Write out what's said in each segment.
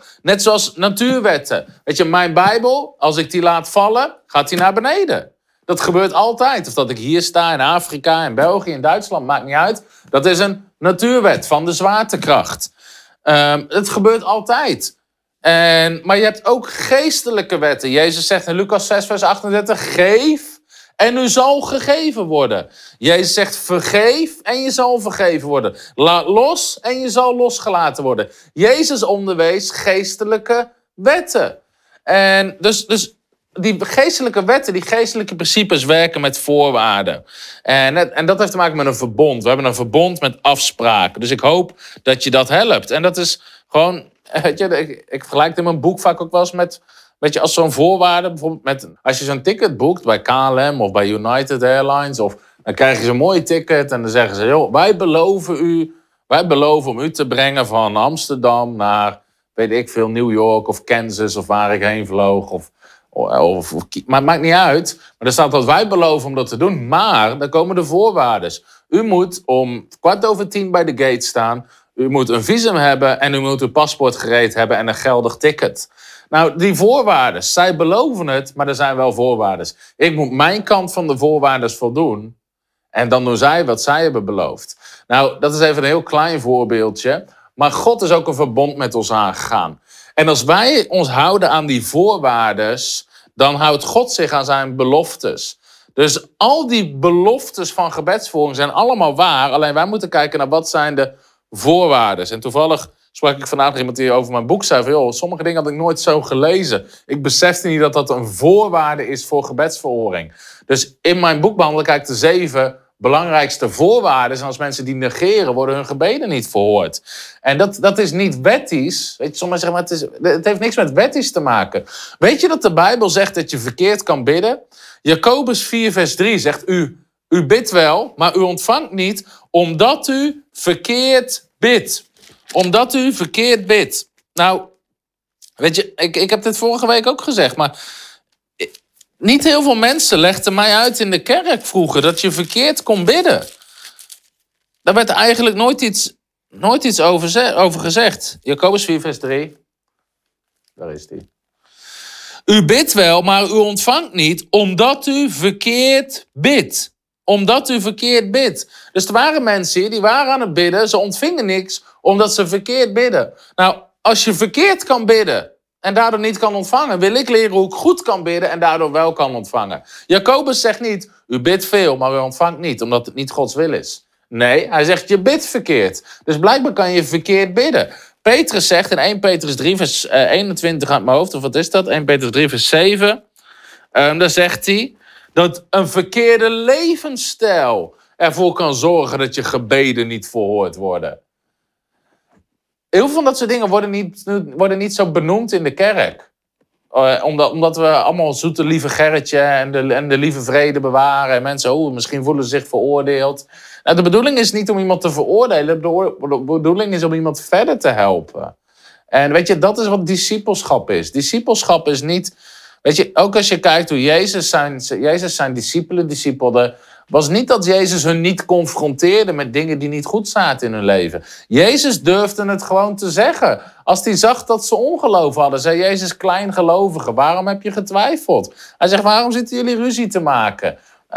Net zoals natuurwetten. Weet je, mijn Bijbel, als ik die laat vallen, gaat die naar beneden. Dat gebeurt altijd. Of dat ik hier sta in Afrika, in België, in Duitsland, maakt niet uit. Dat is een natuurwet van de zwaartekracht. Het gebeurt altijd. Maar je hebt ook geestelijke wetten. Jezus zegt in Lucas 6, vers 38... geef en u zal gegeven worden. Jezus zegt vergeef en je zal vergeven worden. Laat los en je zal losgelaten worden. Jezus onderwees geestelijke wetten. En dus die geestelijke wetten, die geestelijke principes werken met voorwaarden. En dat heeft te maken met een verbond. We hebben een verbond met afspraken. Dus ik hoop dat je dat helpt. En dat is gewoon... Weet je, ik vergelijk het in mijn boek vaak ook wel eens met... Weet je, als zo'n voorwaarde, bijvoorbeeld als je zo'n ticket boekt bij KLM of bij United Airlines, dan krijg je zo'n mooi ticket en dan zeggen ze, joh, wij beloven om u te brengen van Amsterdam naar, weet ik veel, New York of Kansas of waar ik heen vloog. Maar het maakt niet uit. Maar er staat dat wij beloven om dat te doen. Maar dan komen de voorwaarden. U moet om 10:15 bij de gate staan. U moet een visum hebben en u moet uw paspoort gereed hebben en een geldig ticket. Nou, die voorwaarden, zij beloven het, maar er zijn wel voorwaarden. Ik moet mijn kant van de voorwaarden voldoen. En dan doen zij wat zij hebben beloofd. Nou, dat is even een heel klein voorbeeldje. Maar God is ook een verbond met ons aangegaan. En als wij ons houden aan die voorwaarden, dan houdt God zich aan zijn beloftes. Dus al die beloftes van gebedsvoering zijn allemaal waar. Alleen wij moeten kijken naar wat zijn de voorwaarden. En toevallig sprak ik vandaag iemand die over mijn boek zei van, joh, sommige dingen had ik nooit zo gelezen. Ik besefte niet dat dat een voorwaarde is voor gebedsverhoring. Dus in mijn boek behandel ik eigenlijk de 7 belangrijkste voorwaarden. En als mensen die negeren, worden hun gebeden niet verhoord. En dat is niet wettisch. Weet je, sommigen zeggen, maar het heeft niks met wettisch te maken. Weet je dat de Bijbel zegt dat je verkeerd kan bidden? Jacobus 4, vers 3 zegt, u bidt wel, maar u ontvangt niet, omdat u verkeerd bidt. Omdat u verkeerd bidt. Nou, weet je, ik heb dit vorige week ook gezegd, maar niet heel veel mensen legden mij uit in de kerk vroeger dat je verkeerd kon bidden. Daar werd eigenlijk nooit iets over gezegd. Jacobus 4, vers 3. Daar is die. U bidt wel, maar u ontvangt niet, omdat u verkeerd bidt. Omdat u verkeerd bidt. Dus er waren mensen hier, die waren aan het bidden. Ze ontvingen niks, omdat ze verkeerd bidden. Nou, als je verkeerd kan bidden en daardoor niet kan ontvangen, wil ik leren hoe ik goed kan bidden en daardoor wel kan ontvangen. Jacobus zegt niet, u bidt veel, maar u ontvangt niet, omdat het niet Gods wil is. Nee, hij zegt, je bidt verkeerd. Dus blijkbaar kan je verkeerd bidden. Petrus zegt in 1 Petrus 3, vers 21 uit mijn hoofd, of wat is dat? 1 Petrus 3, vers 7. Daar zegt hij dat een verkeerde levensstijl ervoor kan zorgen dat je gebeden niet verhoord worden. Heel veel van dat soort dingen worden niet zo benoemd in de kerk. Omdat we allemaal zoete lieve Gerritje en de lieve vrede bewaren. En mensen, misschien voelen ze zich veroordeeld. Nou, de bedoeling is niet om iemand te veroordelen. De bedoeling is om iemand verder te helpen. En weet je, dat is wat discipelschap is. Discipelschap is niet... Weet je, ook als je kijkt hoe Jezus zijn discipelen discipelde, was niet dat Jezus hun niet confronteerde met dingen die niet goed zaten in hun leven. Jezus durfde het gewoon te zeggen. Als hij zag dat ze ongeloof hadden, zei Jezus, kleingelovigen, waarom heb je getwijfeld? Hij zegt, waarom zitten jullie ruzie te maken?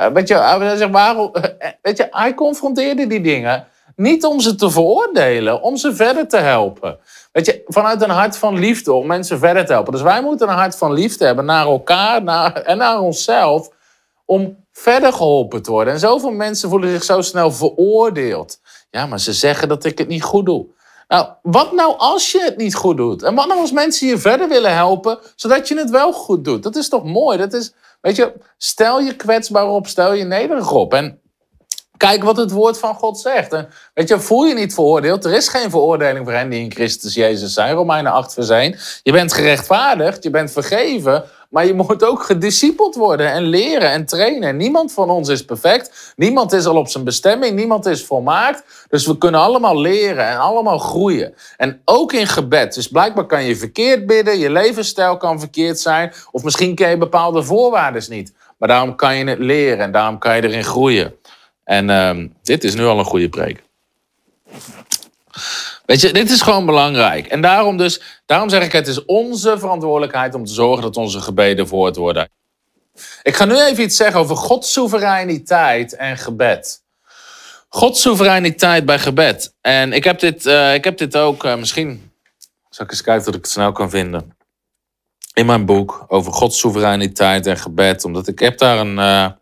Hij confronteerde die dingen niet om ze te veroordelen, om ze verder te helpen. Weet je, vanuit een hart van liefde om mensen verder te helpen. Dus wij moeten een hart van liefde hebben naar elkaar en naar onszelf om verder geholpen te worden. En zoveel mensen voelen zich zo snel veroordeeld. Ja, maar ze zeggen dat ik het niet goed doe. Nou, wat nou als je het niet goed doet? En wat nou als mensen je verder willen helpen, zodat je het wel goed doet? Dat is toch mooi? Weet je, stel je kwetsbaar op, stel je nederig op. En kijk wat het woord van God zegt. En weet je, voel je niet veroordeeld. Er is geen veroordeling voor hen die in Christus Jezus zijn. Romeinen 8 vers 1. Je bent gerechtvaardigd, je bent vergeven. Maar je moet ook gediscipeld worden en leren en trainen. Niemand van ons is perfect. Niemand is al op zijn bestemming. Niemand is volmaakt. Dus we kunnen allemaal leren en allemaal groeien. En ook in gebed. Dus blijkbaar kan je verkeerd bidden. Je levensstijl kan verkeerd zijn. Of misschien ken je bepaalde voorwaarden niet. Maar daarom kan je het leren en daarom kan je erin groeien. En dit is nu al een goede preek. Weet je, dit is gewoon belangrijk. En daarom zeg ik, het is onze verantwoordelijkheid om te zorgen dat onze gebeden verhoord worden. Ik ga nu even iets zeggen over Gods soevereiniteit en gebed. Gods soevereiniteit bij gebed. En ik heb dit ook, misschien zal ik eens kijken of ik het snel kan vinden. In mijn boek over Gods soevereiniteit en gebed. Omdat ik heb daar een...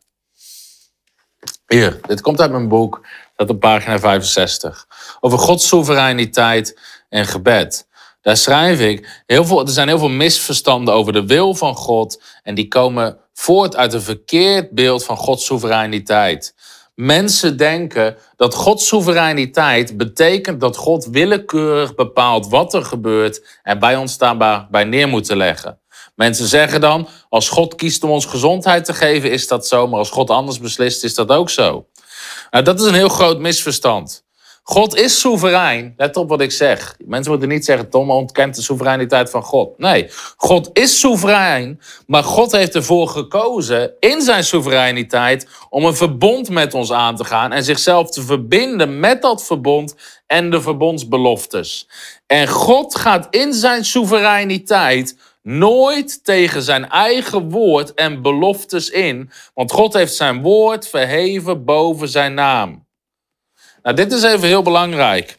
Hier, dit komt uit mijn boek. Dat op pagina 65. Over Gods soevereiniteit en gebed. Daar schrijf ik, er zijn heel veel misverstanden over de wil van God. En die komen voort uit een verkeerd beeld van Gods soevereiniteit. Mensen denken dat Gods soevereiniteit betekent dat God willekeurig bepaalt wat er gebeurt en wij ons daarbij neer moeten leggen. Mensen zeggen dan, als God kiest om ons gezondheid te geven, is dat zo. Maar als God anders beslist, is dat ook zo. Nou, dat is een heel groot misverstand. God is soeverein. Let op wat ik zeg. Mensen moeten niet zeggen, Tom ontkent de soevereiniteit van God. Nee, God is soeverein. Maar God heeft ervoor gekozen in zijn soevereiniteit om een verbond met ons aan te gaan en zichzelf te verbinden met dat verbond en de verbondsbeloftes. En God gaat in zijn soevereiniteit nooit tegen zijn eigen woord en beloftes in, want God heeft zijn woord verheven boven zijn naam. Nou, dit is even heel belangrijk.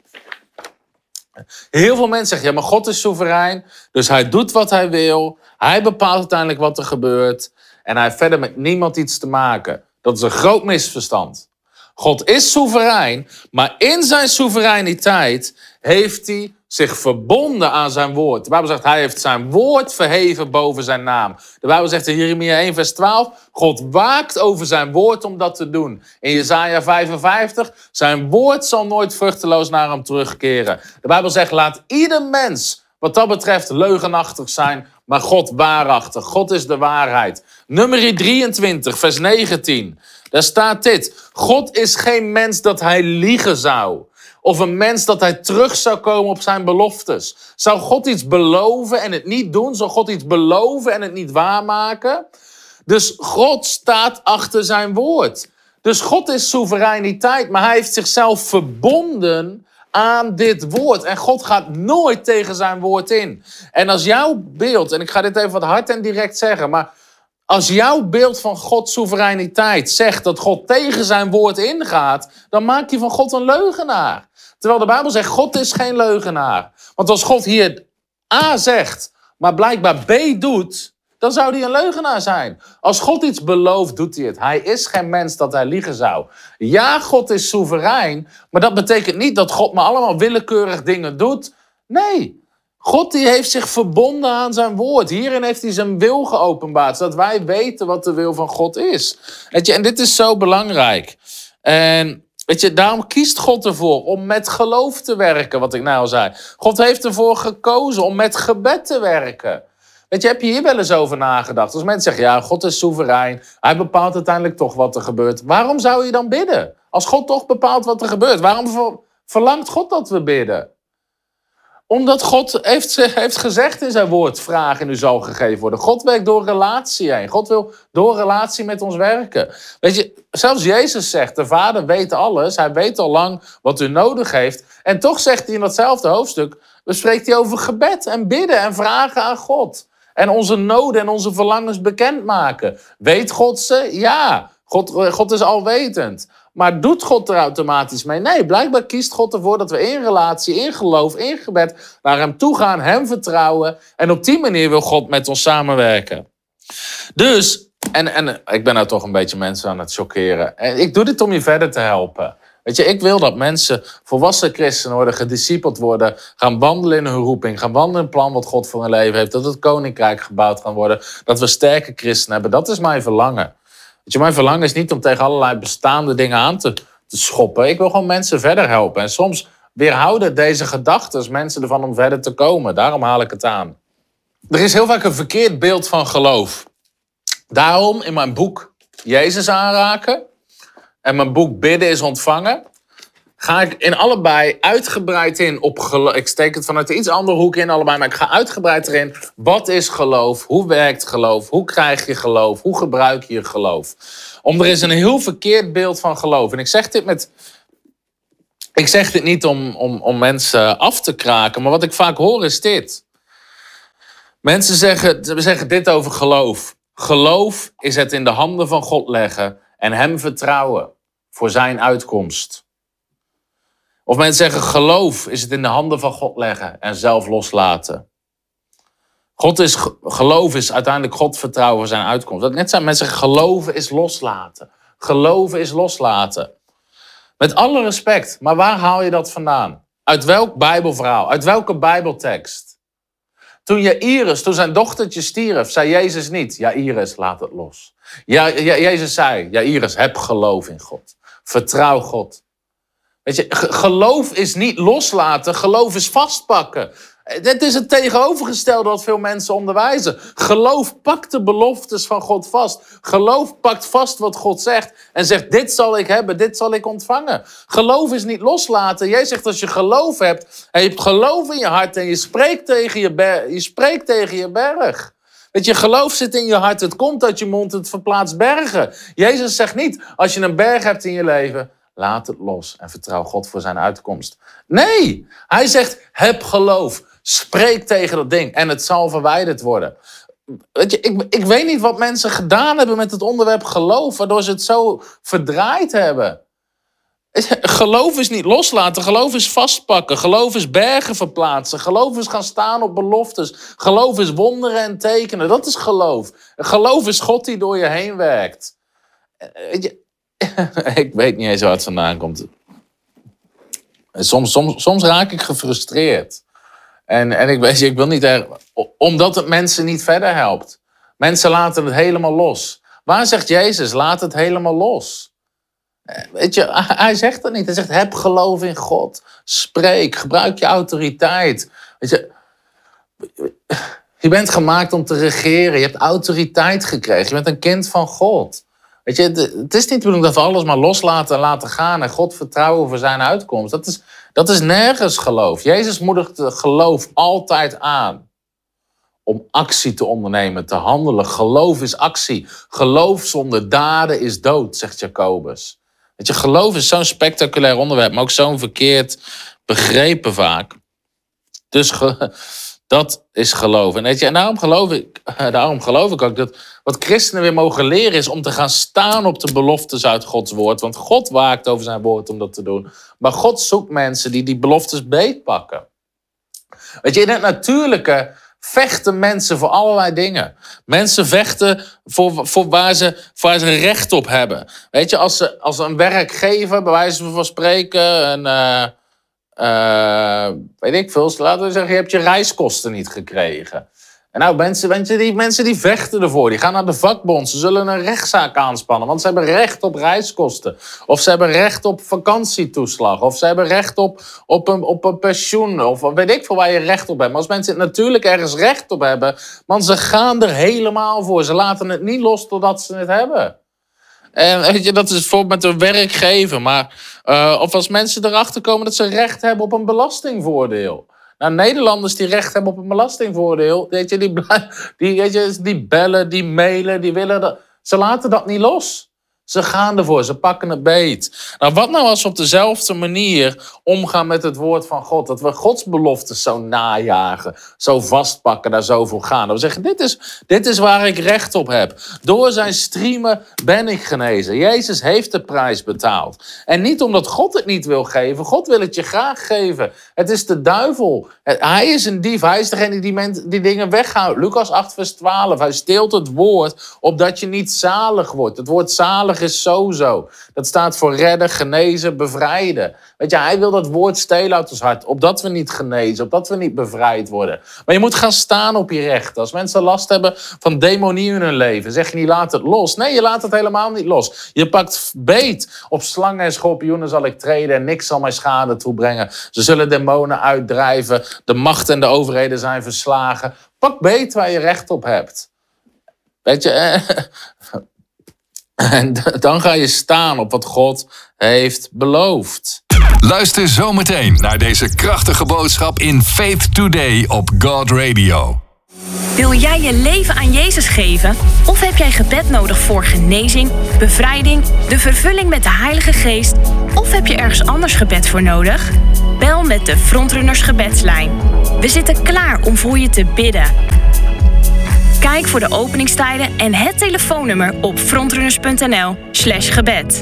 Heel veel mensen zeggen, ja, maar God is soeverein, dus hij doet wat hij wil. Hij bepaalt uiteindelijk wat er gebeurt en hij heeft verder met niemand iets te maken. Dat is een groot misverstand. God is soeverein, maar in zijn soevereiniteit heeft hij zich verbonden aan zijn woord. De Bijbel zegt, hij heeft zijn woord verheven boven zijn naam. De Bijbel zegt in Jeremia 1 vers 12, God waakt over zijn woord om dat te doen. In Jesaja 55, zijn woord zal nooit vruchteloos naar hem terugkeren. De Bijbel zegt, laat ieder mens wat dat betreft leugenachtig zijn, maar God waarachtig. God is de waarheid. Numeri 23 vers 19, daar staat dit. God is geen mens dat hij liegen zou. Of een mens dat hij terug zou komen op zijn beloftes. Zou God iets beloven en het niet doen? Zou God iets beloven en het niet waarmaken? Dus God staat achter zijn woord. Dus God is soevereiniteit, maar hij heeft zichzelf verbonden aan dit woord. En God gaat nooit tegen zijn woord in. En als jouw beeld, en ik ga dit even wat hard en direct zeggen, maar als jouw beeld van Gods soevereiniteit zegt dat God tegen zijn woord ingaat, dan maak je van God een leugenaar. Terwijl de Bijbel zegt, God is geen leugenaar. Want als God hier A zegt, maar blijkbaar B doet, dan zou hij een leugenaar zijn. Als God iets belooft, doet hij het. Hij is geen mens dat hij liegen zou. Ja, God is soeverein, maar dat betekent niet dat God maar allemaal willekeurig dingen doet. Nee, God die heeft zich verbonden aan zijn woord. Hierin heeft hij zijn wil geopenbaard, zodat wij weten wat de wil van God is. Weet je, en dit is zo belangrijk. En weet je, daarom kiest God ervoor om met geloof te werken, wat ik nou al zei. God heeft ervoor gekozen om met gebed te werken. Weet je, heb je hier wel eens over nagedacht? Als mensen zeggen, ja, God is soeverein, hij bepaalt uiteindelijk toch wat er gebeurt. Waarom zou je dan bidden? Als God toch bepaalt wat er gebeurt, waarom verlangt God dat we bidden? Omdat God heeft gezegd in zijn woord, vraag en u zal gegeven worden. God werkt door relatie heen. God wil door relatie met ons werken. Weet je, zelfs Jezus zegt, de Vader weet alles. Hij weet al lang wat u nodig heeft. En toch zegt hij in datzelfde hoofdstuk, spreekt hij over gebed en bidden en vragen aan God. En onze noden en onze verlangens bekendmaken. Weet God ze? Ja. God is alwetend. Maar doet God er automatisch mee? Nee, blijkbaar kiest God ervoor dat we in relatie, in geloof, in gebed naar hem toe gaan, hem vertrouwen. En op die manier wil God met ons samenwerken. Dus, en ik ben nou toch een beetje mensen aan het chockeren. En ik doe dit om je verder te helpen. Weet je, ik wil dat mensen volwassen christenen worden, gediscipeld worden, gaan wandelen in hun roeping, gaan wandelen in het plan wat God voor hun leven heeft, dat het koninkrijk gebouwd kan worden, dat we sterke christenen hebben. Dat is mijn verlangen. Weet je, mijn verlangen is niet om tegen allerlei bestaande dingen aan te schoppen. Ik wil gewoon mensen verder helpen. En soms weerhouden deze gedachten mensen ervan om verder te komen. Daarom haal ik het aan. Er is heel vaak een verkeerd beeld van geloof. Daarom in mijn boek Jezus aanraken en mijn boek Bidden is ontvangen, ga ik in allebei uitgebreid in op geloof. Ik steek het vanuit een iets andere hoek in allebei, maar ik ga uitgebreid erin. Wat is geloof? Hoe werkt geloof? Hoe krijg je geloof? Hoe gebruik je geloof? Er is een heel verkeerd beeld van geloof. En ik zeg dit met Ik zeg dit niet om mensen af te kraken, maar wat ik vaak hoor is dit. Mensen zeggen dit over geloof. Geloof is het in de handen van God leggen en hem vertrouwen voor zijn uitkomst. Of mensen zeggen geloof is het in de handen van God leggen en zelf loslaten. Geloof is uiteindelijk God vertrouwen voor zijn uitkomst. Dat net zijn mensen zeggen geloven is loslaten. Geloven is loslaten. Met alle respect, maar waar haal je dat vandaan? Uit welk Bijbelverhaal? Uit welke Bijbeltekst? Toen zijn dochtertje stierf, zei Jezus niet, Jairus, laat het los. Jezus zei, Jairus, heb geloof in God. Vertrouw God. Weet je, geloof is niet loslaten, geloof is vastpakken. Dit is het tegenovergestelde wat veel mensen onderwijzen. Geloof pakt de beloftes van God vast. Geloof pakt vast wat God zegt en zegt, dit zal ik hebben, dit zal ik ontvangen. Geloof is niet loslaten. Jij zegt, als je geloof hebt en je hebt geloof in je hart en je spreekt tegen je berg. Weet je, geloof zit in je hart, het komt uit je mond, het verplaatst bergen. Jezus zegt niet, als je een berg hebt in je leven, laat het los en vertrouw God voor zijn uitkomst. Nee, hij zegt, heb geloof. Spreek tegen dat ding en het zal verwijderd worden. Weet je, ik weet niet wat mensen gedaan hebben met het onderwerp geloof, waardoor ze het zo verdraaid hebben. Geloof is niet loslaten, geloof is vastpakken, geloof is bergen verplaatsen, geloof is gaan staan op beloftes, geloof is wonderen en tekenen, dat is geloof. Geloof is God die door je heen werkt. Weet je, ik weet niet eens waar het vandaan komt. Soms raak ik gefrustreerd. En ik wil niet omdat het mensen niet verder helpt. Mensen laten het helemaal los. Waar zegt Jezus, laat het helemaal los? Weet je, hij zegt dat niet. Hij zegt, heb geloof in God. Spreek, gebruik je autoriteit. Weet je bent gemaakt om te regeren. Je hebt autoriteit gekregen. Je bent een kind van God. Weet je, het is niet de bedoeling dat we alles maar loslaten en laten gaan en God vertrouwen voor zijn uitkomst. Dat is nergens geloof. Jezus moedigt geloof altijd aan om actie te ondernemen, te handelen. Geloof is actie. Geloof zonder daden is dood, zegt Jacobus. Weet je, geloof is zo'n spectaculair onderwerp, maar ook zo'n verkeerd begrepen vaak. Dus dat is geloof. En, weet je, en daarom geloof ik ook dat wat christenen weer mogen leren is om te gaan staan op de beloftes uit Gods woord. Want God waakt over zijn woord om dat te doen. Maar God zoekt mensen die die beloftes beetpakken. Weet je, in het natuurlijke vechten mensen voor allerlei dingen. Mensen vechten voor waar ze recht op hebben. Weet je, als een werkgever, bij wijze van spreken, weet ik veel, laten we zeggen, je hebt je reiskosten niet gekregen. En nou, mensen die vechten ervoor. Die gaan naar de vakbond. Ze zullen een rechtszaak aanspannen. Want ze hebben recht op reiskosten. Of ze hebben recht op vakantietoeslag. Of ze hebben recht op een pensioen. Of weet ik veel waar je recht op hebt. Maar als mensen natuurlijk ergens recht op hebben, want ze gaan er helemaal voor. Ze laten het niet los totdat ze het hebben. En weet je, dat is bijvoorbeeld met een werkgever. Maar of als mensen erachter komen dat ze recht hebben op een belastingvoordeel. Nou, Nederlanders die recht hebben op een belastingvoordeel, weet je, die bellen, die mailen, die willen dat. Ze laten dat niet los. Ze gaan ervoor, ze pakken het beet. Nou, wat nou als we op dezelfde manier omgaan met het woord van God? Dat we Gods beloftes zo najagen, zo vastpakken, daar zo voor gaan. Dat we zeggen, dit is waar ik recht op heb. Door zijn striemen ben ik genezen. Jezus heeft de prijs betaald. En niet omdat God het niet wil geven. God wil het je graag geven. Het is de duivel. Hij is een dief. Hij is degene die dingen weghoudt. Lucas 8 vers 12. Hij steelt het woord opdat je niet zalig wordt. Het woord zalig is sozo. Dat staat voor redden, genezen, bevrijden. Weet je, hij wil dat woord stelen uit ons hart. Opdat we niet genezen, opdat we niet bevrijd worden. Maar je moet gaan staan op je recht. Als mensen last hebben van demonie in hun leven, zeg je niet laat het los. Nee, je laat het helemaal niet los. Je pakt beet. Op slangen en schorpioenen zal ik treden en niks zal mij schade toebrengen. Ze zullen demonen uitdrijven. De macht en de overheden zijn verslagen. Pak beet waar je recht op hebt. Weet je, en dan ga je staan op wat God heeft beloofd. Luister zometeen naar deze krachtige boodschap in Faith Today op God Radio. Wil jij je leven aan Jezus geven? Of heb jij gebed nodig voor genezing, bevrijding, de vervulling met de Heilige Geest? Of heb je ergens anders gebed voor nodig? Bel met de Frontrunners gebedslijn. We zitten klaar om voor je te bidden. Kijk voor de openingstijden en het telefoonnummer op frontrunners.nl/gebed.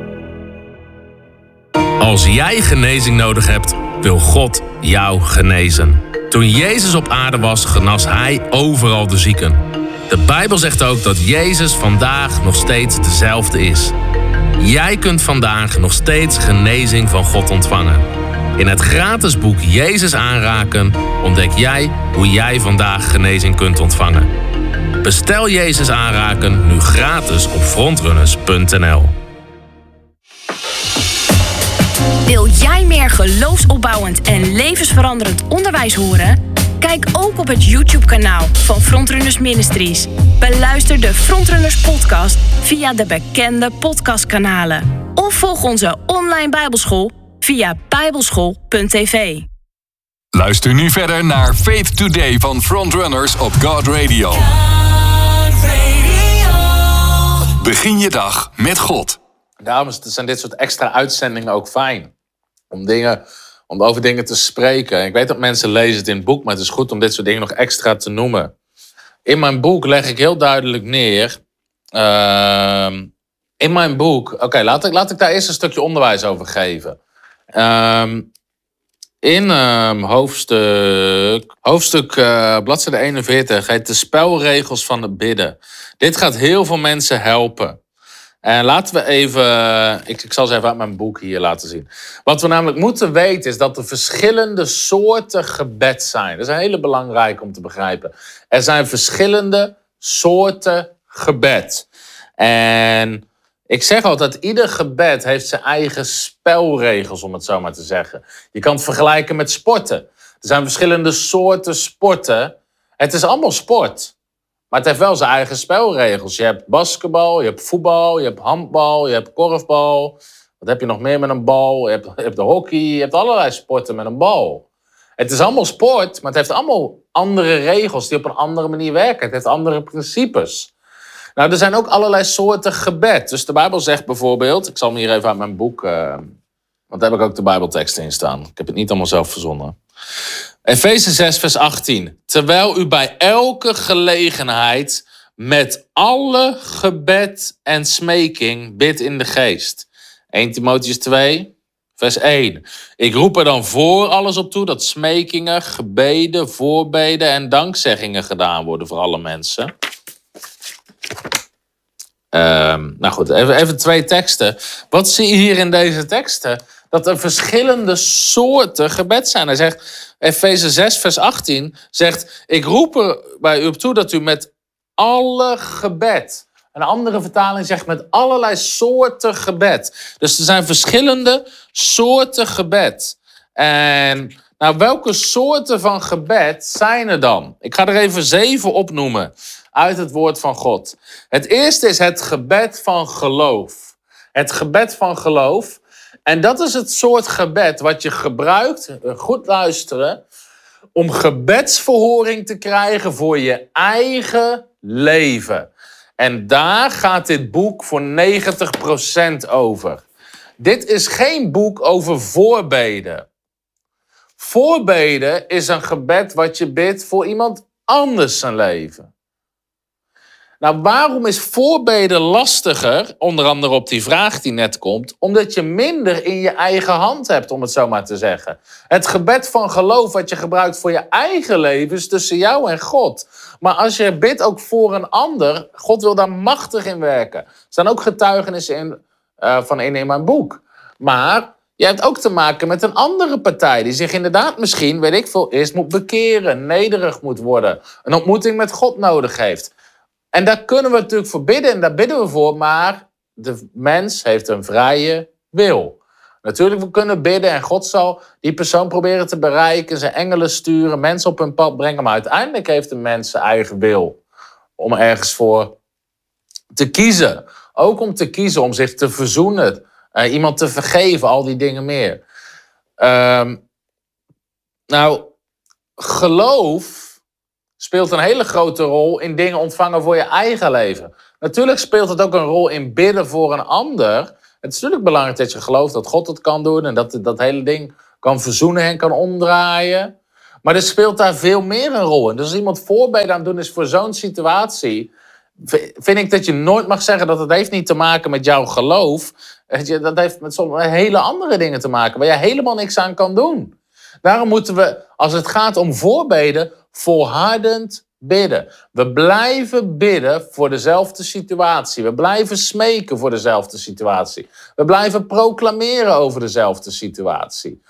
Als jij genezing nodig hebt, wil God jou genezen. Toen Jezus op aarde was, genas hij overal de zieken. De Bijbel zegt ook dat Jezus vandaag nog steeds dezelfde is. Jij kunt vandaag nog steeds genezing van God ontvangen. In het gratis boek Jezus aanraken ontdek jij hoe jij vandaag genezing kunt ontvangen. Bestel Jezus aanraken nu gratis op frontrunners.nl. Wil jij meer geloofsopbouwend en levensveranderend onderwijs horen? Kijk ook op het YouTube-kanaal van Frontrunners Ministries. Beluister de Frontrunners podcast via de bekende podcastkanalen. Of volg onze online bijbelschool via bijbelschool.tv. Luister nu verder naar Faith Today van Frontrunners op God Radio. Begin je dag met God. Daarom zijn dit soort extra uitzendingen ook fijn. Om over dingen te spreken. Ik weet dat mensen lezen het in het boek, maar het is goed om dit soort dingen nog extra te noemen. In mijn boek leg ik heel duidelijk neer. In mijn boek. Oké, laat ik daar eerst een stukje onderwijs over geven. In hoofdstuk bladzijde 41 heet de spelregels van het bidden. Dit gaat heel veel mensen helpen. En laten we even... Ik zal ze even uit mijn boek hier laten zien. Wat we namelijk moeten weten is dat er verschillende soorten gebed zijn. Dat is een hele belangrijke om te begrijpen. Er zijn verschillende soorten gebed. En ik zeg altijd, ieder gebed heeft zijn eigen spelregels, om het zo maar te zeggen. Je kan het vergelijken met sporten. Er zijn verschillende soorten sporten. Het is allemaal sport. Maar het heeft wel zijn eigen spelregels. Je hebt basketbal, je hebt voetbal, je hebt handbal, je hebt korfbal. Wat heb je nog meer met een bal? Je hebt de hockey, je hebt allerlei sporten met een bal. Het is allemaal sport, maar het heeft allemaal andere regels die op een andere manier werken. Het heeft andere principes. Nou, er zijn ook allerlei soorten gebed. Dus de Bijbel zegt bijvoorbeeld... Ik zal hem hier even uit mijn boek... want daar heb ik ook de Bijbelteksten in staan. Ik heb het niet allemaal zelf verzonnen. Efeze 6, vers 18. Terwijl u bij elke gelegenheid met alle gebed en smeking bidt in de geest. 1 Timotheüs 2, vers 1. Ik roep er dan voor alles op toe dat smekingen, gebeden, voorbeden en dankzeggingen gedaan worden voor alle mensen. Nou goed, even 2 teksten. Wat zie je hier in deze teksten? Dat er verschillende soorten gebed zijn. Hij zegt, Efeze 6, vers 18, zegt... Ik roep er bij u op toe dat u met alle gebed... Een andere vertaling zegt met allerlei soorten gebed. Dus er zijn verschillende soorten gebed. En nou, welke soorten van gebed zijn er dan? Ik ga er even 7 opnoemen uit het woord van God. Het eerste is het gebed van geloof. Het gebed van geloof. En dat is het soort gebed wat je gebruikt, goed luisteren, om gebedsverhoring te krijgen voor je eigen leven. En daar gaat dit boek voor 90% over. Dit is geen boek over voorbeden. Voorbeden is een gebed wat je bidt voor iemand anders zijn leven. Nou, waarom is voorbeden lastiger? Onder andere op die vraag die net komt. Omdat je minder in je eigen hand hebt, om het zo maar te zeggen. Het gebed van geloof wat je gebruikt voor je eigen leven is tussen jou en God. Maar als je bidt ook voor een ander, God wil daar machtig in werken. Er staan ook getuigenissen in mijn boek. Maar je hebt ook te maken met een andere partij die zich inderdaad misschien, weet ik veel, eerst moet bekeren, nederig moet worden. Een ontmoeting met God nodig heeft. En daar kunnen we natuurlijk voor bidden en daar bidden we voor, maar de mens heeft een vrije wil. Natuurlijk, we kunnen bidden en God zal die persoon proberen te bereiken, zijn engelen sturen, mensen op hun pad brengen, maar uiteindelijk heeft de mens zijn eigen wil om ergens voor te kiezen. Ook om te kiezen, om zich te verzoenen, iemand te vergeven, al die dingen meer. Nou, geloof speelt een hele grote rol in dingen ontvangen voor je eigen leven. Natuurlijk speelt het ook een rol in bidden voor een ander. Het is natuurlijk belangrijk dat je gelooft dat God het kan doen en dat dat hele ding kan verzoenen en kan omdraaien. Maar er speelt daar veel meer een rol in. Dus als iemand voorbeden aan het doen is voor zo'n situatie, vind ik dat je nooit mag zeggen dat het heeft niet te maken met jouw geloof. Dat heeft met sommige hele andere dingen te maken waar je helemaal niks aan kan doen. Daarom moeten we, als het gaat om voorbeden, volhardend bidden. We blijven bidden voor dezelfde situatie. We blijven smeken voor dezelfde situatie. We blijven proclameren over dezelfde situatie.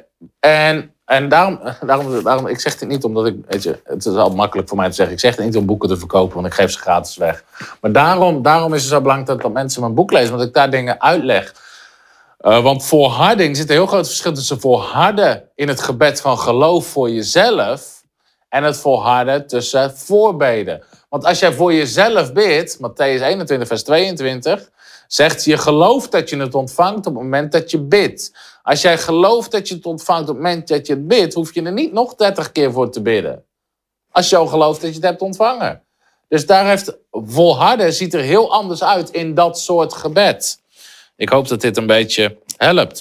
En daarom, ik zeg dit niet omdat het is al makkelijk voor mij te zeggen, ik zeg het niet om boeken te verkopen, want ik geef ze gratis weg. Maar daarom is het zo belangrijk dat mensen mijn boek lezen, want ik daar dingen uitleg. Want volharding, er zit een heel groot verschil tussen volharden in het gebed van geloof voor jezelf en het volharden tussen voorbeden. Want als jij voor jezelf bidt, Mattheüs 21 vers 22, zegt je gelooft dat je het ontvangt op het moment dat je bidt. Als jij gelooft dat je het ontvangt op het moment dat je het bidt, hoef je er niet nog 30 keer voor te bidden. Als je al gelooft dat je het hebt ontvangen. Dus daar heeft volharden ziet er heel anders uit in dat soort gebed. Ik hoop dat dit een beetje helpt.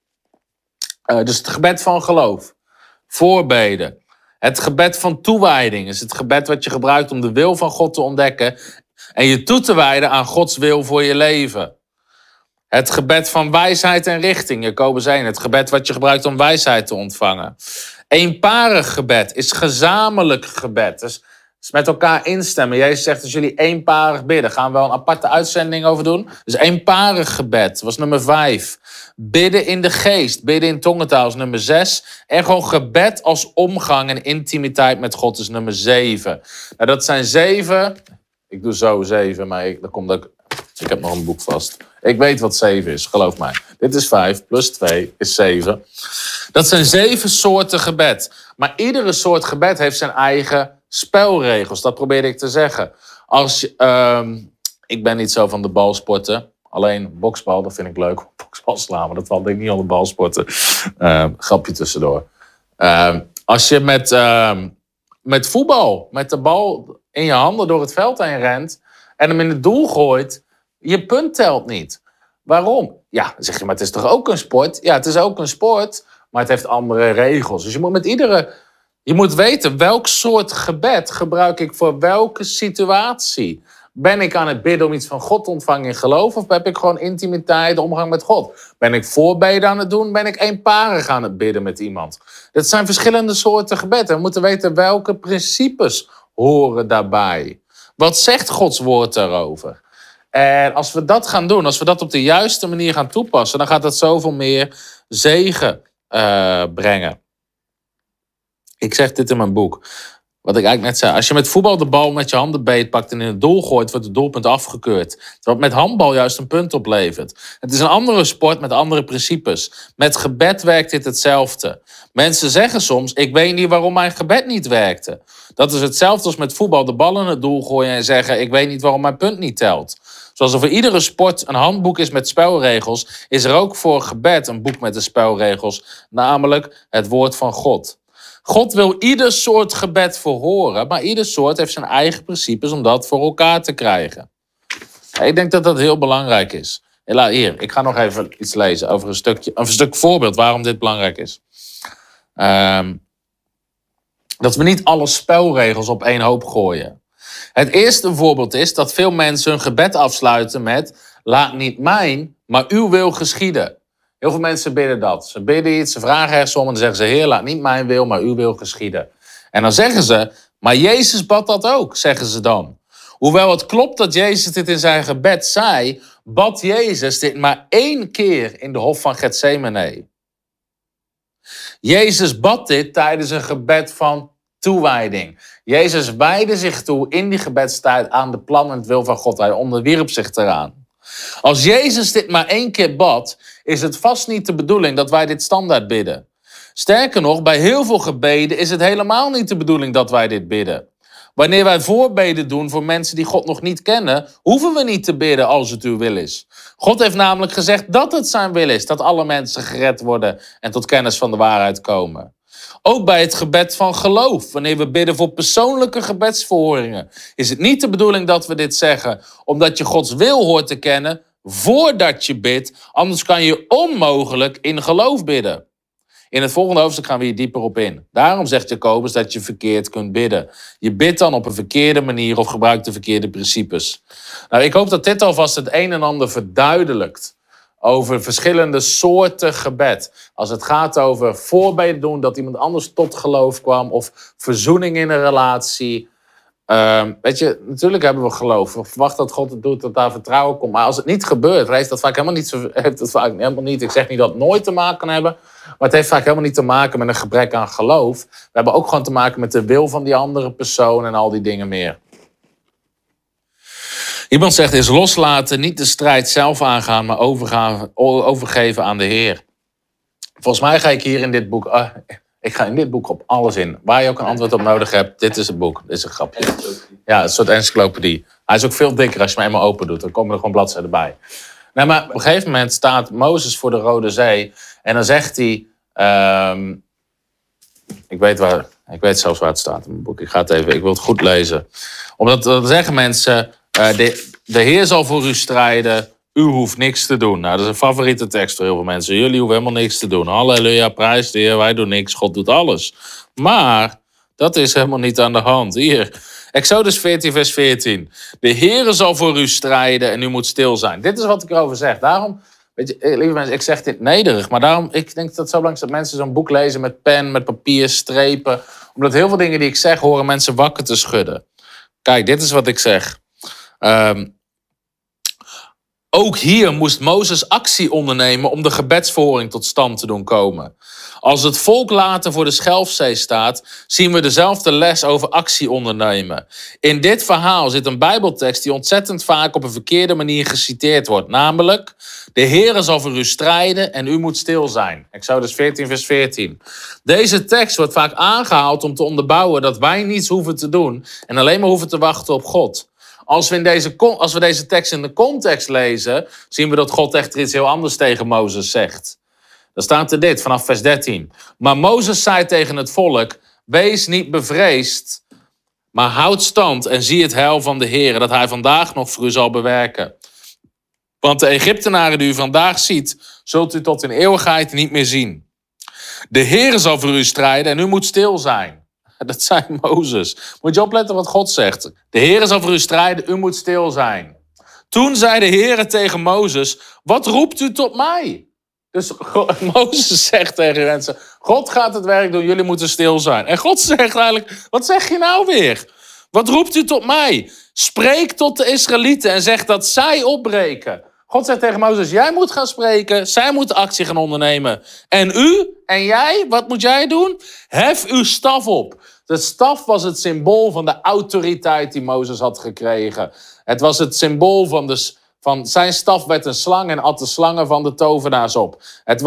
Dus het gebed van geloof. Voorbeden. Het gebed van toewijding is het gebed wat je gebruikt om de wil van God te ontdekken en je toe te wijden aan Gods wil voor je leven. Het gebed van wijsheid en richting, Jacobus 1. Het gebed wat je gebruikt om wijsheid te ontvangen. Eenparig gebed is gezamenlijk gebed. Dus met elkaar instemmen. Jezus zegt, als jullie eenparig bidden, gaan we wel een aparte uitzending over doen. Dus eenparig gebed was nummer 5. Bidden in de geest, bidden in tongentaal is nummer 6. En gewoon gebed als omgang en intimiteit met God is nummer 7. Nou, dat zijn 7. Ik doe zo 7, maar ik heb nog een boek vast. Ik weet wat 7 is, geloof mij. Dit is 5, plus 2 is 7. Dat zijn 7 soorten gebed. Maar iedere soort gebed heeft zijn eigen spelregels. Dat probeerde ik te zeggen. Ik ben niet zo van de balsporten. Alleen boksbal, dat vind ik leuk. Boksbal slaan, maar dat valt denk ik niet onder balsporten. Grapje tussendoor. Als je met voetbal, met de bal in je handen door het veld heen rent en hem in het doel gooit, je punt telt niet. Waarom? Ja, dan zeg je, maar het is toch ook een sport? Ja, het is ook een sport, maar het heeft andere regels. Dus je moet weten welk soort gebed gebruik ik voor welke situatie. Ben ik aan het bidden om iets van God te ontvangen in geloof, of heb ik gewoon intimiteit, omgang met God? Ben ik voorbeden aan het doen? Ben ik eenparig aan het bidden met iemand? Dat zijn verschillende soorten gebed. We moeten weten welke principes horen daarbij. Wat zegt Gods woord daarover? En als we dat gaan doen, als we dat op de juiste manier gaan toepassen, dan gaat dat zoveel meer zegen brengen. Ik zeg dit in mijn boek. Wat ik eigenlijk net zei. Als je met voetbal de bal met je handen beetpakt en in het doel gooit, wordt het doelpunt afgekeurd. Terwijl het met handbal juist een punt oplevert. Het is een andere sport met andere principes. Met gebed werkt dit hetzelfde. Mensen zeggen soms, ik weet niet waarom mijn gebed niet werkte. Dat is hetzelfde als met voetbal de bal in het doel gooien en zeggen, ik weet niet waarom mijn punt niet telt. Zoals er voor iedere sport een handboek is met spelregels, is er ook voor gebed een boek met de spelregels. Namelijk het woord van God. God wil ieder soort gebed verhoren, maar ieder soort heeft zijn eigen principes om dat voor elkaar te krijgen. Ik denk dat dat heel belangrijk is. Hier, ik ga nog even iets lezen over een stuk voorbeeld waarom dit belangrijk is. Dat we niet alle spelregels op één hoop gooien. Het eerste voorbeeld is dat veel mensen hun gebed afsluiten met, laat niet mijn, maar uw wil geschieden. Heel veel mensen bidden dat. Ze bidden iets, ze vragen ergens om en dan zeggen ze, Heer, laat niet mijn wil, maar uw wil geschieden. En dan zeggen ze, maar Jezus bad dat ook, zeggen ze dan. Hoewel het klopt dat Jezus dit in zijn gebed zei, bad Jezus dit maar 1 keer in de hof van Getsemane. Jezus bad dit tijdens een gebed van toewijding. Jezus wijdde zich toe in die gebedstijd aan de plan en het wil van God. Hij onderwierp zich eraan. Als Jezus dit maar 1 keer bad, is het vast niet de bedoeling dat wij dit standaard bidden. Sterker nog, bij heel veel gebeden is het helemaal niet de bedoeling dat wij dit bidden. Wanneer wij voorbeden doen voor mensen die God nog niet kennen, hoeven we niet te bidden als het uw wil is. God heeft namelijk gezegd dat het zijn wil is, dat alle mensen gered worden en tot kennis van de waarheid komen. Ook bij het gebed van geloof, wanneer we bidden voor persoonlijke gebedsverhoringen, is het niet de bedoeling dat we dit zeggen omdat je Gods wil hoort te kennen voordat je bidt, anders kan je onmogelijk in geloof bidden. In het volgende hoofdstuk gaan we hier dieper op in. Daarom zegt Jacobus dat je verkeerd kunt bidden. Je bidt dan op een verkeerde manier of gebruikt de verkeerde principes. Nou, ik hoop dat dit alvast het een en ander verduidelijkt over verschillende soorten gebed. Als het gaat over voorbeden doen, dat iemand anders tot geloof kwam, of verzoening in een relatie. Weet je, natuurlijk hebben we geloof. We verwachten dat God het doet, dat daar vertrouwen komt. Maar als het niet gebeurt, heeft dat vaak helemaal niet. Ik zeg niet dat het nooit te maken kan hebben, maar het heeft vaak helemaal niet te maken met een gebrek aan geloof. We hebben ook gewoon te maken met de wil van die andere persoon en al die dingen meer. Iemand zegt, is loslaten, niet de strijd zelf aangaan, maar overgeven aan de Heer. Volgens mij ga ik hier in dit boek... ik ga in dit boek op alles in. Waar je ook een antwoord op nodig hebt, dit is het boek. Dit is een grapje. Ja, een soort encyclopedie. Hij is ook veel dikker als je hem eenmaal open doet. Dan komen er gewoon bladzijden bij. Nee, maar op een gegeven moment staat Mozes voor de Rode Zee. En dan zegt hij... Ik weet zelfs waar het staat in mijn boek. Ik wil het goed lezen. Omdat dan zeggen mensen... De Heer zal voor u strijden, u hoeft niks te doen. Nou, dat is een favoriete tekst voor heel veel mensen. Jullie hoeven helemaal niks te doen. Halleluja, prijs de Heer, wij doen niks, God doet alles. Maar dat is helemaal niet aan de hand. Hier, Exodus 14, vers 14. De Heer zal voor u strijden en u moet stil zijn. Dit is wat ik erover zeg. Daarom, weet je, lieve mensen, ik zeg dit nederig. Maar daarom, ik denk dat het zo belangrijk is dat mensen zo'n boek lezen met pen, met papier, strepen. Omdat heel veel dingen die ik zeg, horen mensen wakker te schudden. Kijk, dit is wat ik zeg. Ook hier moest Mozes actie ondernemen om de gebedsverhoring tot stand te doen komen. Als het volk later voor de Schelfzee staat, zien we dezelfde les over actie ondernemen. In dit verhaal zit een Bijbeltekst die ontzettend vaak op een verkeerde manier geciteerd wordt. Namelijk, de Heere zal voor u strijden en u moet stil zijn. Exodus 14, vers 14. Deze tekst wordt vaak aangehaald om te onderbouwen dat wij niets hoeven te doen en alleen maar hoeven te wachten op God. Als we deze tekst in de context lezen, zien we dat God echt iets heel anders tegen Mozes zegt. Dan staat er dit, vanaf vers 13. Maar Mozes zei tegen het volk, wees niet bevreesd, maar houd stand en zie het heil van de Heer, dat hij vandaag nog voor u zal bewerken. Want de Egyptenaren die u vandaag ziet, zult u tot in eeuwigheid niet meer zien. De Heer zal voor u strijden en u moet stil zijn. Dat zei Mozes. Moet je opletten wat God zegt. De Heer zal voor u strijden, u moet stil zijn. Toen zei de Heer tegen Mozes, wat roept u tot mij? Dus Mozes zegt tegen mensen, God gaat het werk doen, jullie moeten stil zijn. En God zegt eigenlijk, wat zeg je nou weer? Wat roept u tot mij? Spreek tot de Israëlieten en zeg dat zij opbreken. God zegt tegen Mozes, jij moet gaan spreken, zij moeten actie gaan ondernemen. En u en jij, wat moet jij doen? Hef uw staf op. De staf was het symbool van de autoriteit die Mozes had gekregen. Het was het symbool van zijn staf werd een slang en at de slangen van de tovenaars op.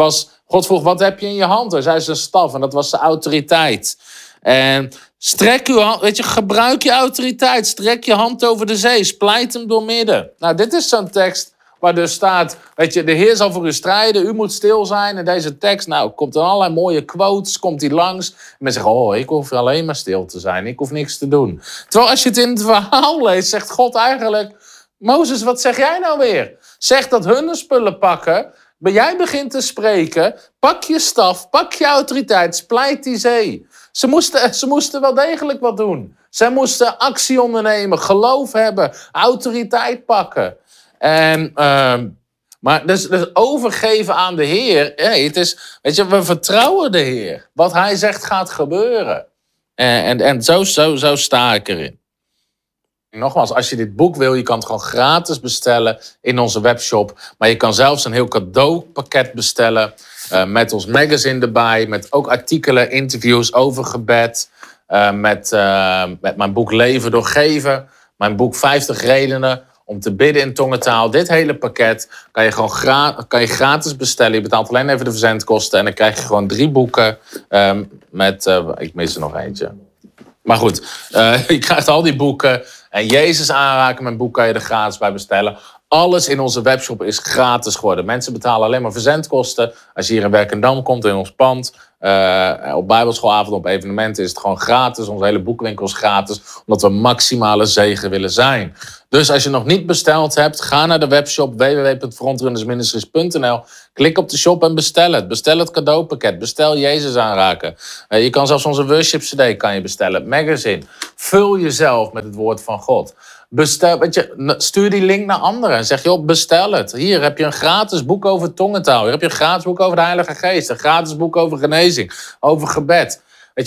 God vroeg, wat heb je in je hand? Hij zei zijn staf en dat was zijn autoriteit. En strek uw hand, gebruik je autoriteit. Strek je hand over de zee, splijt hem doormidden. Nou, dit is zo'n tekst waar dus staat, de Heer zal voor u strijden, u moet stil zijn. En deze tekst, komt er allerlei mooie quotes, komt die langs. En mensen zeggen, ik hoef alleen maar stil te zijn, ik hoef niks te doen. Terwijl als je het in het verhaal leest, zegt God eigenlijk, Mozes, wat zeg jij nou weer? Zeg dat hun de spullen pakken, maar jij begint te spreken, pak je staf, pak je autoriteit, splijt die zee. Ze moesten wel degelijk wat doen. Ze moesten actie ondernemen, geloof hebben, autoriteit pakken. Maar dus overgeven aan de Heer, het is, we vertrouwen de Heer. Wat hij zegt gaat gebeuren. En zo sta ik erin. Nogmaals, als je dit boek wil, je kan het gewoon gratis bestellen in onze webshop. Maar je kan zelfs een heel cadeaupakket bestellen met ons magazine erbij. Met ook artikelen, interviews over gebed. Met mijn boek Leven door Geven. Mijn boek 50 redenen om te bidden in tongentaal. Dit hele pakket kan je gewoon gratis bestellen. Je betaalt alleen even de verzendkosten. En dan krijg je gewoon 3 boeken ik mis er nog eentje. Maar goed, je krijgt al die boeken. En Jezus aanraken, mijn boek kan je er gratis bij bestellen. Alles in onze webshop is gratis geworden. Mensen betalen alleen maar verzendkosten. Als je hier in Werkendam komt, in ons pand, Op bijbelschoolavond, op evenementen is het gewoon gratis. Onze hele boekwinkel is gratis, omdat we maximale zegen willen zijn. Dus als je nog niet besteld hebt, ga naar de webshop www.frontrunnersministries.nl. Klik op de shop en bestel het. Bestel het cadeaupakket. Bestel Jezus aanraken. Je kan zelfs onze worship CD kan je bestellen. Het magazine. Vul jezelf met het woord van God. Stuur die link naar anderen en zeg, joh, bestel het. Hier heb je een gratis boek over tongentaal. Hier heb je een gratis boek over de Heilige Geest. Een gratis boek over genezing. Over gebed.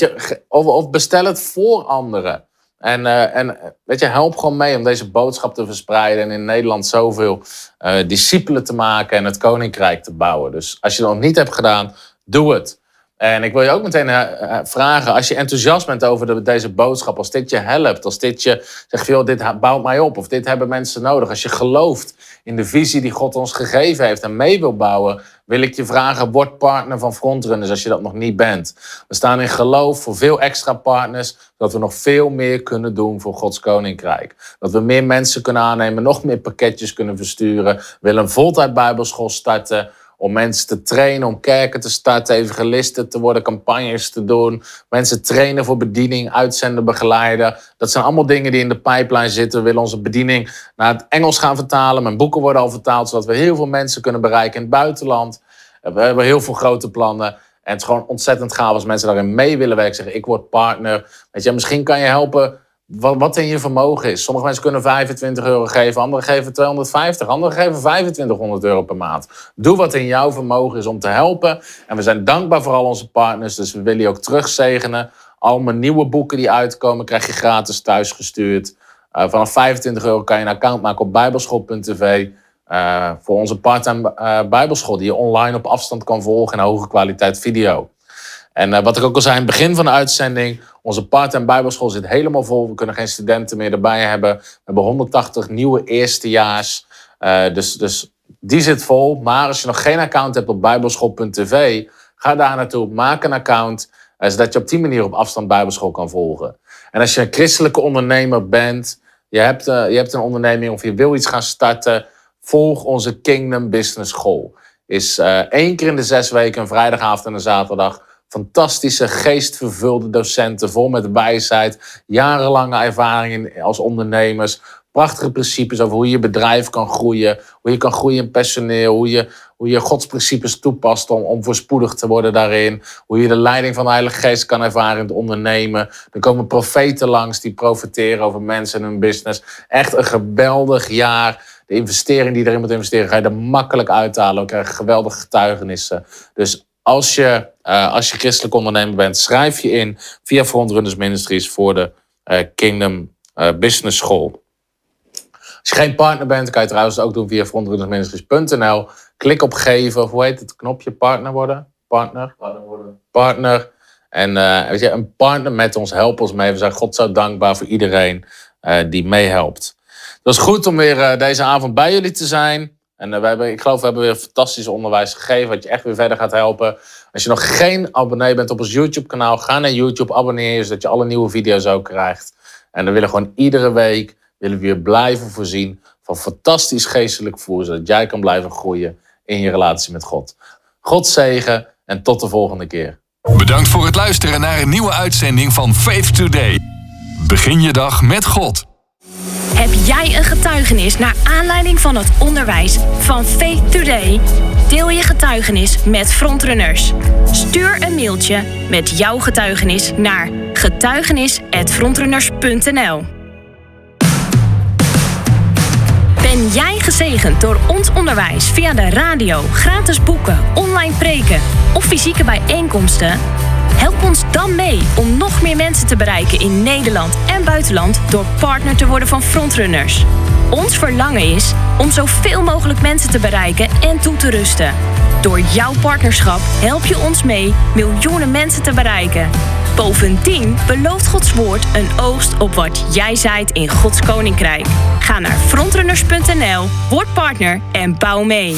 Of bestel het voor anderen. En help gewoon mee om deze boodschap te verspreiden. En in Nederland zoveel discipelen te maken en het koninkrijk te bouwen. Dus als je dat nog niet hebt gedaan, doe het. En ik wil je ook meteen vragen, als je enthousiast bent over deze boodschap, als dit je helpt, als dit je zegt, joh, dit bouwt mij op, of dit hebben mensen nodig. Als je gelooft in de visie die God ons gegeven heeft en mee wil bouwen, wil ik je vragen, word partner van Frontrunners als je dat nog niet bent. We staan in geloof voor veel extra partners, zodat we nog veel meer kunnen doen voor Gods koninkrijk. Dat we meer mensen kunnen aannemen, nog meer pakketjes kunnen versturen. We willen een voltijd bijbelschool starten, om mensen te trainen, om kerken te starten, evangelisten te worden, campagnes te doen. Mensen trainen voor bediening, uitzenden, begeleiden. Dat zijn allemaal dingen die in de pipeline zitten. We willen onze bediening naar het Engels gaan vertalen. Mijn boeken worden al vertaald, zodat we heel veel mensen kunnen bereiken in het buitenland. We hebben heel veel grote plannen. En het is gewoon ontzettend gaaf als mensen daarin mee willen werken. Zeggen, ik word partner. Weet je, misschien kan je helpen wat in je vermogen is. Sommige mensen kunnen €25 geven, anderen geven 250, anderen geven €2500 per maand. Doe wat in jouw vermogen is om te helpen. En we zijn dankbaar voor al onze partners, dus we willen je ook terugzegenen. Al mijn nieuwe boeken die uitkomen, krijg je gratis thuisgestuurd. Vanaf €25 kan je een account maken op bijbelschool.tv. Voor onze part-time bijbelschool, die je online op afstand kan volgen in hoge kwaliteit video. En wat ik ook al zei in het begin van de uitzending, onze part-time bijbelschool zit helemaal vol. We kunnen geen studenten meer erbij hebben. We hebben 180 nieuwe eerstejaars. Dus die zit vol. Maar als je nog geen account hebt op bijbelschool.tv, ga daar naartoe, maak een account, zodat je op die manier op afstand bijbelschool kan volgen. En als je een christelijke ondernemer bent, je hebt een onderneming of je wil iets gaan starten, volg onze Kingdom Business School. Is 1 keer in de 6 weken, een vrijdagavond en een zaterdag. Fantastische, geestvervulde docenten, vol met wijsheid. Jarenlange ervaring als ondernemers. Prachtige principes over hoe je bedrijf kan groeien. Hoe je kan groeien in personeel. Hoe je Gods principes toepast om voorspoedig te worden daarin. Hoe je de leiding van de Heilige Geest kan ervaren in het ondernemen. Er komen profeten langs die profeteren over mensen en hun business. Echt een geweldig jaar. De investering die erin moet investeren, ga je er makkelijk uithalen. We krijgen geweldige getuigenissen. Dus als je christelijk ondernemer bent, schrijf je in via Frontrunners Ministries voor de Kingdom Business School. Als je geen partner bent, kan je trouwens ook doen via frontrunnersministries.nl. Klik op geven, hoe heet het knopje? Partner worden? Partner. En een partner met ons, help ons mee. We zijn God zo dankbaar voor iedereen die meehelpt. Dat is goed om weer deze avond bij jullie te zijn. En ik geloof we hebben weer fantastisch onderwijs gegeven, wat je echt weer verder gaat helpen. Als je nog geen abonnee bent op ons YouTube-kanaal, ga naar YouTube, abonneer je, zodat je alle nieuwe video's ook krijgt. En dan willen we gewoon iedere week we je blijven voorzien van fantastisch geestelijk voer, zodat jij kan blijven groeien in je relatie met God. God zegen en tot de volgende keer. Bedankt voor het luisteren naar een nieuwe uitzending van Faith Today. Begin je dag met God. Heb jij een getuigenis naar aanleiding van het onderwijs van Faith Today? Deel je getuigenis met Frontrunners. Stuur een mailtje met jouw getuigenis naar getuigenis@frontrunners.nl. Ben jij gezegend door ons onderwijs via de radio, gratis boeken, online preken of fysieke bijeenkomsten? Help ons dan mee om nog meer mensen te bereiken in Nederland en buitenland door partner te worden van Frontrunners. Ons verlangen is om zoveel mogelijk mensen te bereiken en toe te rusten. Door jouw partnerschap help je ons mee miljoenen mensen te bereiken. Bovendien belooft Gods woord een oogst op wat jij zaait in Gods koninkrijk. Ga naar frontrunners.nl, word partner en bouw mee.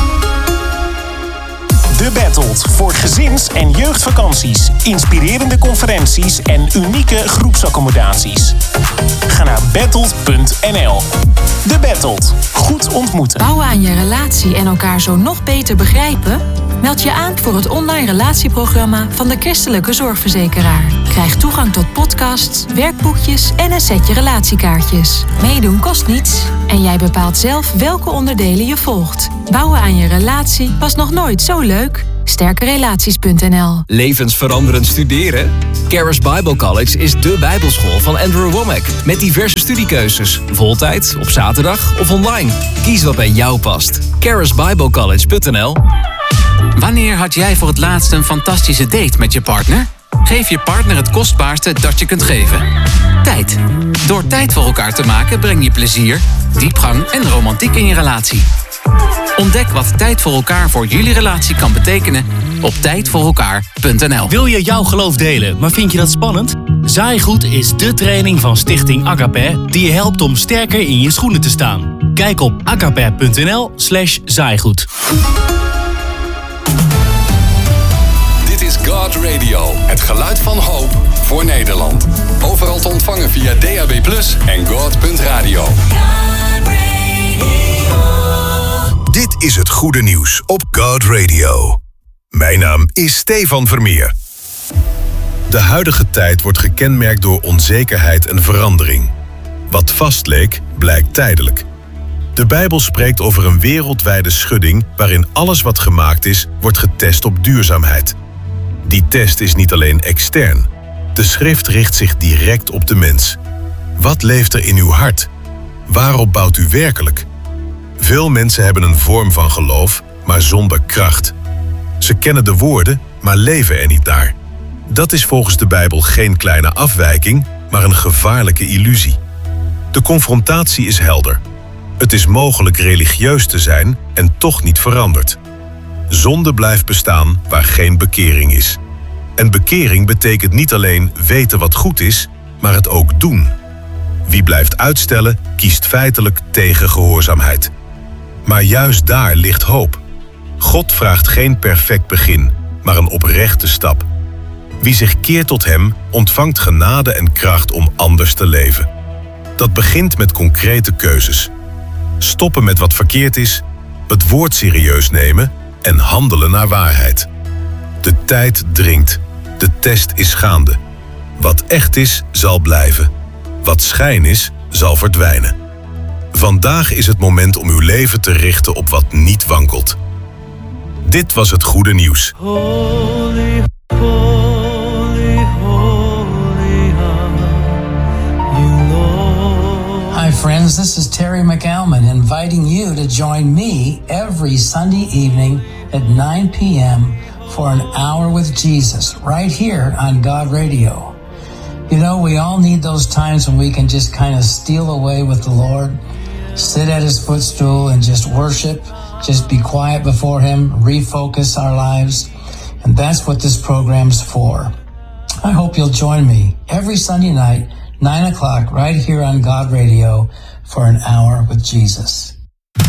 De Battled voor gezins- en jeugdvakanties, inspirerende conferenties en unieke groepsaccommodaties. Ga naar battled.nl. De Battled. Goed ontmoeten. Bouwen aan je relatie en elkaar zo nog beter begrijpen? Meld je aan voor het online relatieprogramma van de Christelijke Zorgverzekeraar. Krijg toegang tot podcasts, werkboekjes en een setje relatiekaartjes. Meedoen kost niets en jij bepaalt zelf welke onderdelen je volgt. Bouwen aan je relatie was nog nooit zo leuk. Sterkerelaties.nl. Levensveranderend studeren? Charis Bible College is dé bijbelschool van Andrew Wommack. Met diverse studiekeuzes. Voltijd, op zaterdag of online. Kies wat bij jou past. charisbiblecollege.nl. Wanneer had jij voor het laatst een fantastische date met je partner? Geef je partner het kostbaarste dat je kunt geven. Tijd. Door tijd voor elkaar te maken breng je plezier, diepgang en romantiek in je relatie. Ontdek wat tijd voor elkaar voor jullie relatie kan betekenen op tijdvoorelkaar.nl. Wil je jouw geloof delen, maar vind je dat spannend? Zaaigoed is dé training van Stichting Agape die je helpt om sterker in je schoenen te staan. Kijk op agape.nl/zaaigoed. Dit is God Radio, het geluid van hoop voor Nederland. Overal te ontvangen via DAB+ en God.radio. Dit is het goede nieuws op God Radio. Mijn naam is Stefan Vermeer. De huidige tijd wordt gekenmerkt door onzekerheid en verandering. Wat vast leek, blijkt tijdelijk. De Bijbel spreekt over een wereldwijde schudding waarin alles wat gemaakt is, wordt getest op duurzaamheid. Die test is niet alleen extern. De schrift richt zich direct op de mens. Wat leeft er in uw hart? Waarop bouwt u werkelijk? Veel mensen hebben een vorm van geloof, maar zonder kracht. Ze kennen de woorden, maar leven er niet naar. Dat is volgens de Bijbel geen kleine afwijking, maar een gevaarlijke illusie. De confrontatie is helder. Het is mogelijk religieus te zijn en toch niet veranderd. Zonde blijft bestaan waar geen bekering is. En bekering betekent niet alleen weten wat goed is, maar het ook doen. Wie blijft uitstellen, kiest feitelijk tegen gehoorzaamheid. Maar juist daar ligt hoop. God vraagt geen perfect begin, maar een oprechte stap. Wie zich keert tot hem, ontvangt genade en kracht om anders te leven. Dat begint met concrete keuzes. Stoppen met wat verkeerd is, het woord serieus nemen en handelen naar waarheid. De tijd dringt, de test is gaande. Wat echt is, zal blijven. Wat schijn is, zal verdwijnen. Vandaag is het moment om uw leven te richten op wat niet wankelt. Dit was het goede nieuws. Holy, holy, holy are you, Lord. Hi friends, this is Terry McAlman inviting you to join me every Sunday evening at 9 p.m. for an hour with Jesus right here on God Radio. You know, we all need those times when we can just kind of steal away with the Lord, sit at his footstool and just worship, just be quiet before him, refocus our lives. And that's what this program's for. I hope you'll join me every Sunday night, 9 o'clock, right here on God Radio for an hour with Jesus.